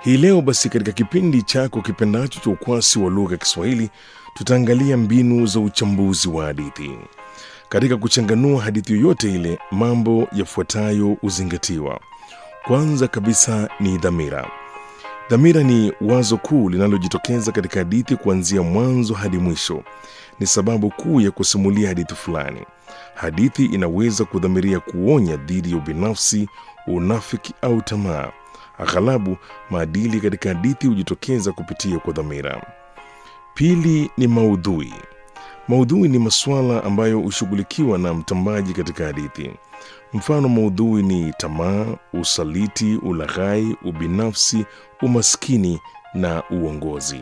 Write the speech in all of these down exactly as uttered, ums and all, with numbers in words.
Hii leo basi katika kipindi chako kipendacho cha ukwasi wa lugha ya Kiswahili tutaangalia mbinu za uchambuzi wa hadithi. Katika kuchanganua hadithi yoyote ile, mambo yafuatayo uzingatiwa. Kwanza kabisa ni dhamira. Dhamira ni wazo kuu linalojitokeza katika hadithi kuanzia mwanzo hadi mwisho. Ni sababu kuu ya kusimulia hadithi fulani. Hadithi inaweza kudhamiria kuonya dhidi ya ubinafsi, unafiki au tamaa. Aghalabu maadili katika hadithi hujitokeza kupitia kwa dhamira. Pili ni maudhui. Maudhui ni masuala ambayo hushughulikiwa na mtambaji katika hadithi. Mfano maudhui ni tamaa, usaliti, ulaghai, ubinafsi, umaskini na uongozi.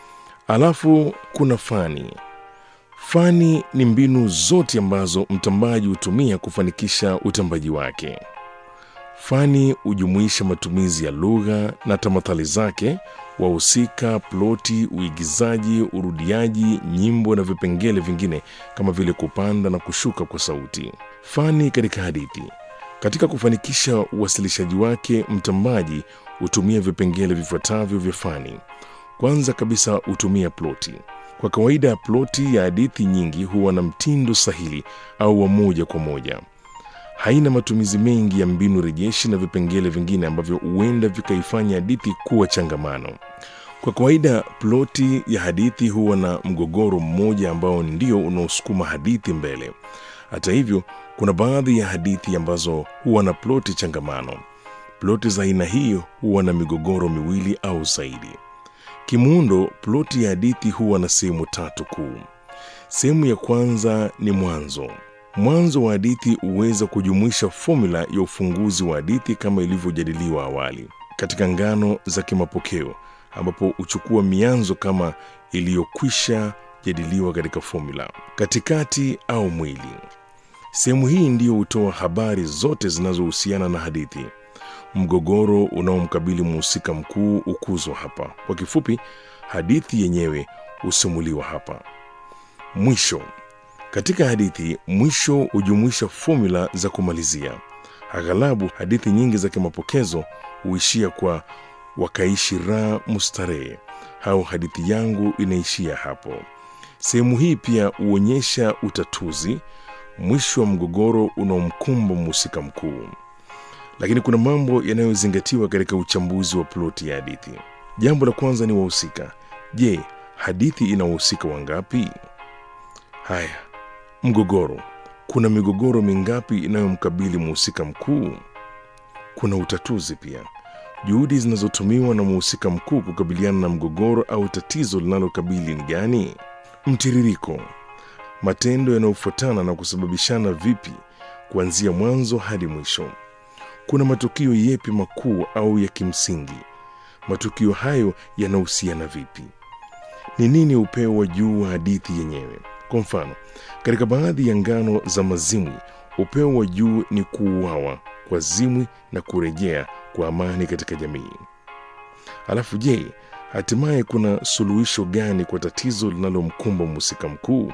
Alafu kuna fani. Fani ni mbinu zote ambazo mtambaji hutumia kufanikisha utambaji wake. Fani hujumuisha matumizi ya lugha na tamathali zake, wahusika, ploti, uigizaji, urudiaji, nyimbo na vipengele vingine kama vile kupanda na kushuka kwa sauti. Fani katika hadithi. Katika kufanikisha uwasilishaji wake, mtambaji hutumia vipengele vifuatavyo vya fani. Kwanza kabisa hutumia ploti. Kwa kawaida ploti ya hadithi nyingi huwa na mtindo sahili au wa moja kwa moja. Haina matumizi mengi ya mbinu rejeshi na vipengele vingine ambavyo huenda vikaifanya hadithi kuwa changamano. Kwa kawaida ploti ya hadithi huwa na mgogoro mmoja ambao ndio unaosukuma hadithi mbele. Hata hivyo, kuna baadhi ya hadithi ambazo huwa na ploti changamano. Ploti za aina hiyo huwa na migogoro miwili au zaidi. Kimuundo, ploti ya hadithi huwa na sehemu tatu kuu. Sehemu ya kwanza ni mwanzo. Mwanzo wa hadithi huweza kujumuisha formula ya ufunguzi wa hadithi kama ilivyojadiliwa awali katika ngano za kimapokeo, ambapo huchukua mianzo kama iliyokwisha jadiliwa katika formula. Katikati au mwili. Sehemu hii ndiyo hutoa habari zote zinazohusiana na hadithi. Mgogoro unaomkabili mhusika mkuu ukuzwa hapa. Kwa kifupi, hadithi yenyewe husimuliwa hapa. Mwisho. Katika hadithi, mwisho hujumuisha formula za kumalizia. Aghalabu hadithi nyingi za kimapokezo huishia kwa wakaishi raha mustarehe au hadithi yangu inaishia hapo. Sehemu hii pia huonyesha utatuzi, mwisho wa mgogoro unaomkumba mhusika mkuu. Lakini kuna mambo yanayozingatiwa katika uchambuzi wa ploti ya hadithi. Jambo la kwanza ni wahusika. Je, hadithi ina wahusika wangapi? Haya, mgogoro. Kuna migogoro mingapi inayomkabili mhusika mkuu? Kuna utatuzi pia. Juhudi zinazotumiwa na mhusika mkuu kukabiliana na mgogoro au tatizo linalokabili ni gani? Mtiririko. Matendo yanayofuatana na kusababishana vipi kuanzia mwanzo hadi mwisho. Kuna matukio yepi makuu au ya kimsingi? Matukio hayo yanahusiana vipi? Ni nini upeo wa juu wa hadithi yenyewe? Kwa mfano, katika baadhi ya ngano za mazimwi, upeo wa juu ni kuuawa kwa zimwi na kurejea kwa amani katika jamii. Alafu je, hatimaye kuna suluhisho gani kwa tatizo linalomkumba mhusika mkuu?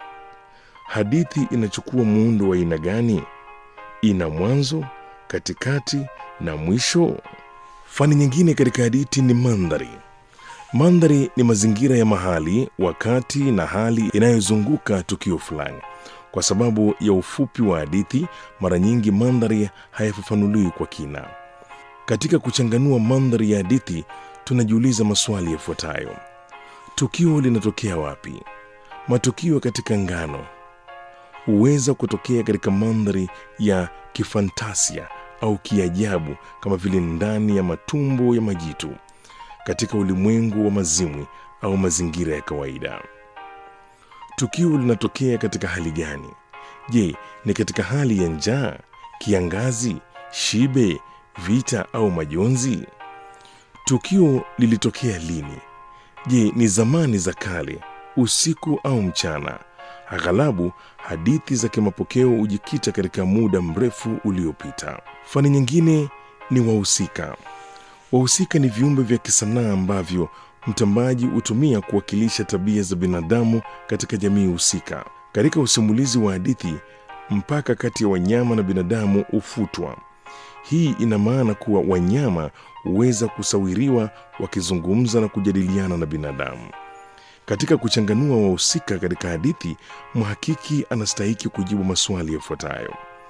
Hadithi inachukua muundo wa aina gani? Ina mwanzo, katikati na mwisho? Fani nyingine katika hadithi ni mandhari. Mandhari ni mazingira ya mahali, wakati na hali inayozunguka tukio fulani. Kwa sababu ya ufupi wa hadithi, mara nyingi mandhari hayafafanuliwi kwa kina. Katika kuchanganua mandhari ya hadithi, tunajiuliza maswali yafuatayo. Tukio linatokea wapi? Matukio katika ngano huweza kutokea katika mandhari ya kifantasia au kiajabu kama vile ndani ya matumbo ya majitu, katika ulimwengu wa mazimwi au mazingira ya kawaida. Tukio linatokea katika hali gani? Je, ni katika hali ya njaa, kiangazi, shibe, vita au majonzi? Tukio lilitokea lini? Je, ni zamani za kale, usiku au mchana? Aghalabu hadithi za kimapokeo hujikita katika muda mrefu uliopita. Fani nyingine ni wahusika. Wahusika ni viumbe vya kisanaa ambavyo mtambaji hutumia kuwakilisha tabia za binadamu katika jamii husika. Katika usimulizi wa hadithi, mpaka kati ya wanyama na binadamu hufutwa. Hii ina maana kuwa wanyama huweza kusawiriwa wakizungumza na kujadiliana na binadamu. Katika kuchanganua wahusika katika hadithi, mhakiki anastahili kujibu maswali yafuatayo: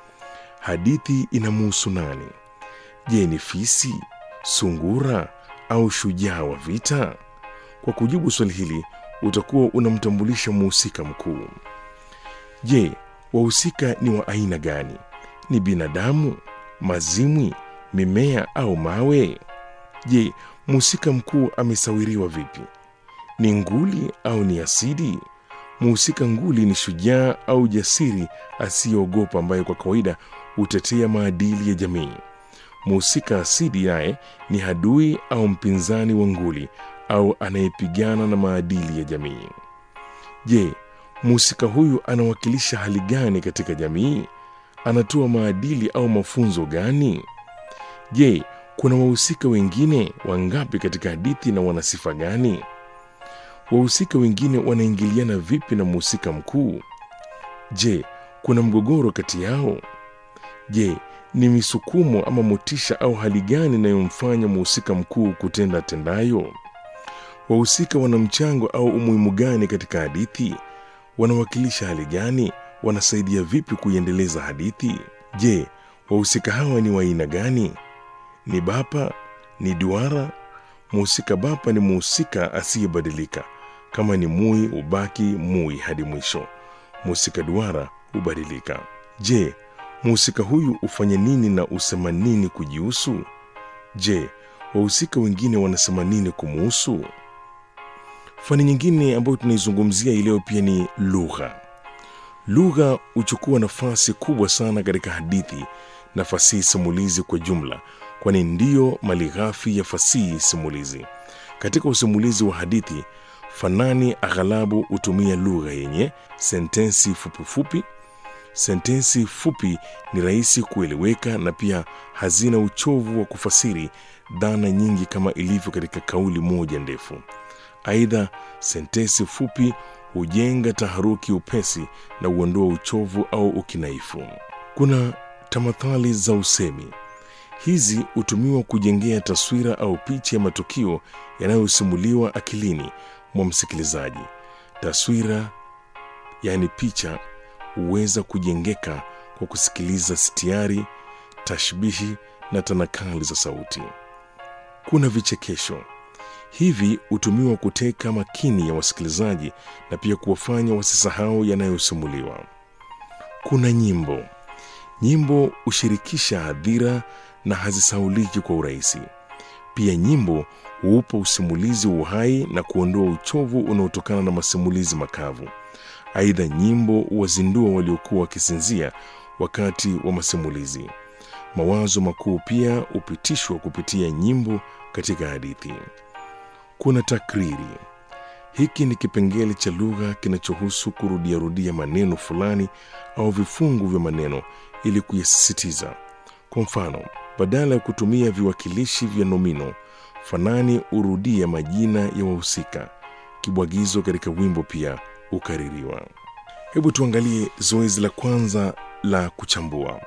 hadithi inamhusu nani? Je, ni fisi, sungura au shujaa wa vita? Kwa kujibu swali hili, utakuwa unamtambulisha mhusika mkuu. Je, wahusika ni wa aina gani? Ni binadamu, mazimwi, mimea au mawe? Je, mhusika mkuu amesawiriwa vipi? Ni nguli au ni asidi? Mhusika nguli ni shujaa au jasiri asiyeogopa, ambaye kwa kawaida hutetea maadili ya jamii. Mhusika asidi naye ni adui au mpinzani wa nguli au anayepigana na maadili ya jamii. Je, mhusika huyu anawakilisha hali gani katika jamii? Anatoa maadili au mafunzo gani? Je, kuna wahusika wengine wangapi katika hadithi na wana sifa gani? Wahusika wengine wanaingiliana vipi na mhusika mkuu? Je, kuna mgogoro kati yao? Je, ni misukumo ama motisha au hali gani inayomfanya mhusika mkuu kutenda tendayo? Wahusika wana mchango au umuhimu gani katika hadithi? Wanawakilisha hali gani? Wanasaidia vipi kuiendeleza hadithi? Je, wahusika hawa ni wa aina gani? Ni bapa? Ni duara? Mhusika bapa ni mhusika asiyebadilika. Kama ni mui, ubaki mui hadi mwisho. Mhusika duara hubadilika. Je, mhusika huyu ufanye nini na usema nini kujihusu? Je, wahusika wengine wanasema nini kumuhusu? Fani nyingine ambayo tunaizungumzia leo pia ni lugha. Lugha huchukua nafasi kubwa sana katika hadithi na fasihi simulizi kwa jumla, kwani ndiyo malighafi ya fasihi simulizi. Katika usimulizi wa hadithi, fanani aghalabu hutumia lugha yenye sentensi fupi fupi. Sentensi fupi ni rahisi kueleweka na pia hazina uchovu wa kufasiri dhana nyingi kama ilivyo katika kauli moja ndefu. Aidha, sentensi fupi hujenga taharuki upesi na huondoa uchovu au ukinaifu. Kuna tamathali za usemi. Hizi hutumiwa kujengea taswira au picha ya matukio yanayosimuliwa akilini mwa msikilizaji. Taswira, yani picha, huweza kujengeka kwa kusikiliza sitiari, tashbihi na tanakali za sauti. Kuna vichekesho. Hivi hutumiwa kuteka makini ya wasikilizaji na pia kuwafanya wasisahau yanayosimuliwa. Kuna nyimbo. Nyimbo hushirikisha hadhira na hazisauliki kwa urahisi. Pia nyimbo huupa usimulizi uhai na kuondoa uchovu unaotokana na masimulizi makavu. Aidha, nyimbo huwazindua waliokuwa wakisinzia wakati wa masimulizi. Mawazo makuu pia hupitishwa kupitia nyimbo katika hadithi. Kuna takriri. Hiki ni kipengele cha lugha kinachohusu kurudiarudia maneno fulani au vifungu vya maneno ili kuyasisitiza. Kwa mfano, badala ya kutumia viwakilishi vya nomino, fanani hurudia majina ya wahusika. Kibwagizo katika wimbo pia hukaririwa. Hebu tuangalie zoezi la kwanza la kuchambua.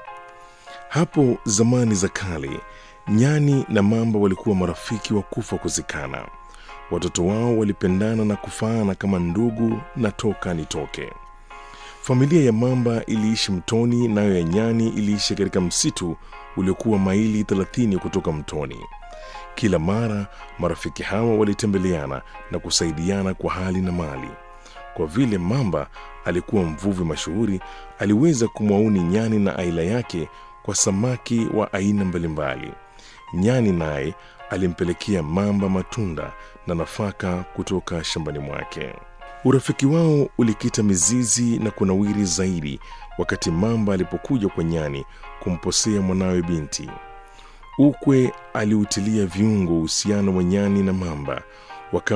Hapo zamani za kale, nyani na mamba walikuwa marafiki wa kufa kuzikana. Watoto wao walipendana na kufaana kama ndugu na toka nitoke. Familia ya mamba iliishi mtoni, nayo ya nyani iliishi katika msitu uliokuwa maili thelathini kutoka mtoni. Kila mara marafiki hawa walitembeleana na kusaidiana kwa hali na mali. Kwa vile mamba alikuwa mvuvi mashuhuri, aliweza kumwauni nyani na aila yake kwa samaki wa aina mbalimbali. Nyani naye alimpelekea mamba matunda na nafaka kutoka shambani mwake. Urafiki wao ulikita mizizi na kunawiri zaidi wakati mamba alipokuja kwa nyani kumposea mwanawe binti. Ukwe aliutilia viungo uhusiano wa nyani na mamba. Waka